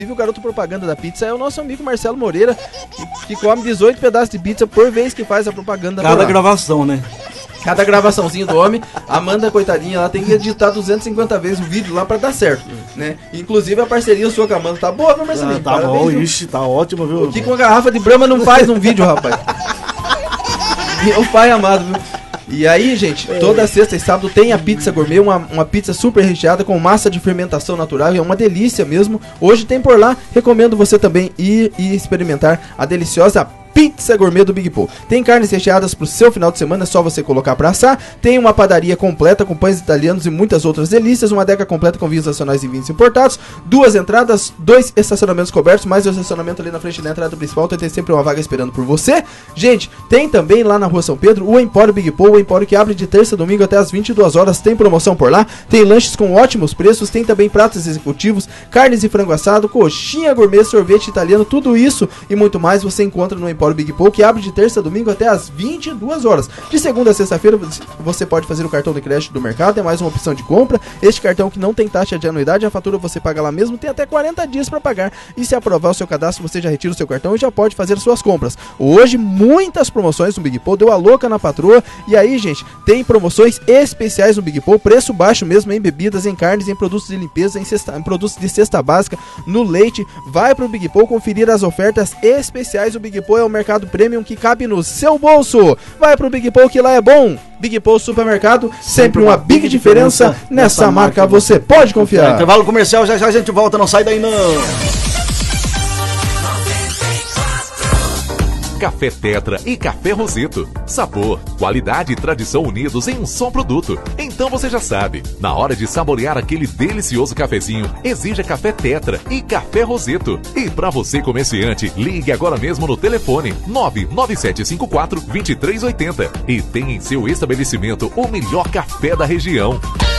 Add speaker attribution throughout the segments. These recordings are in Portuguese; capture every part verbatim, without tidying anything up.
Speaker 1: O garoto propaganda da pizza é o nosso amigo Marcelo Moreira, que, que come dezoito pedaços de pizza por vez que faz a propaganda.
Speaker 2: Cada gravação, né?
Speaker 1: Cada gravaçãozinho do homem. A Amanda, coitadinha, ela tem que editar duzentas e cinquenta vezes o vídeo lá pra dar certo, né? Inclusive a parceria sua com a Amanda tá boa, viu, Marcelinho?
Speaker 2: Ah, tá
Speaker 1: Parabéns,
Speaker 2: bom,
Speaker 1: viu?
Speaker 2: ixi, tá ótimo, viu?
Speaker 1: O que com a garrafa de Brahma não faz um vídeo, rapaz? Meu pai amado, viu? E aí, gente, toda sexta e sábado tem a pizza gourmet, uma, uma pizza super recheada com massa de fermentação natural, é uma delícia mesmo. Hoje tem por lá, recomendo você também ir e experimentar a deliciosa Pizza Gourmet do Big Paul. Tem carnes recheadas pro seu final de semana, é só você colocar pra assar. Tem uma padaria completa com pães italianos e muitas outras delícias. Uma adega completa com vinhos nacionais e vinhos importados. Duas entradas, dois estacionamentos cobertos, mais o estacionamento ali na frente da entrada principal. Então tem sempre uma vaga esperando por você. Gente, tem também lá na Rua São Pedro o Empório Big Paul, o Empório que abre de terça a domingo até as vinte e duas horas. Tem promoção por lá. Tem lanches com ótimos preços. Tem também pratos executivos, carnes e frango assado, coxinha gourmet, sorvete italiano. Tudo isso e muito mais você encontra no Empório Big Paul, que abre de terça a domingo até as vinte e duas horas. De segunda a sexta-feira você pode fazer o cartão de crédito do mercado, é mais uma opção de compra. Este cartão que não tem taxa de anuidade, a fatura você paga lá mesmo, tem até quarenta dias para pagar. E se aprovar o seu cadastro, você já retira o seu cartão e já pode fazer suas compras. Hoje, muitas promoções no Big Paul, deu a louca na patroa. E aí, gente, tem promoções especiais no Big Paul, preço baixo mesmo em bebidas, em carnes, em produtos de limpeza, em, cesta, em produtos de cesta básica, no leite. Vai pro Big Paul conferir as ofertas especiais. O Big Paul é o mercado premium que cabe no seu bolso. Vai pro Big Paul que lá é bom. Big Paul Supermercado, sempre uma big diferença. Nessa marca você pode confiar.
Speaker 2: Intervalo comercial, já já a gente volta, não sai daí não.
Speaker 3: Café Tetra e Café Roseto. Sabor, qualidade e tradição unidos em um só produto. Então você já sabe, na hora de saborear aquele delicioso cafezinho, exija Café Tetra e Café Roseto. E para você comerciante, ligue agora mesmo no telefone nove nove sete cinco quatro, dois três oito zero e tenha em seu estabelecimento o melhor café da região.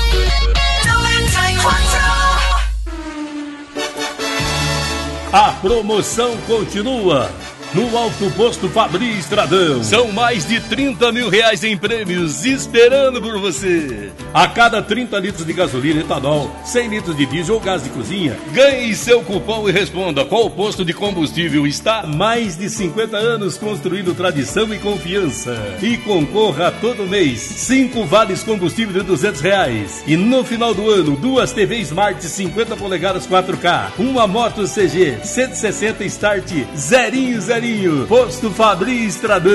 Speaker 4: A promoção continua no Alto Posto Fabri Estradão. São mais de trinta mil reais em prêmios esperando por você. A cada trinta litros de gasolina, etanol, cem litros de diesel ou gás de cozinha, ganhe seu cupom e responda qual posto de combustível está há mais de cinquenta anos construindo tradição e confiança. E concorra todo mês cinco vales combustível de duzentos reais. E no final do ano, duas T V Smart cinquenta polegadas quatro K, uma moto C G cento e sessenta Start zerinho zerinho. Posto Fabri Estradão.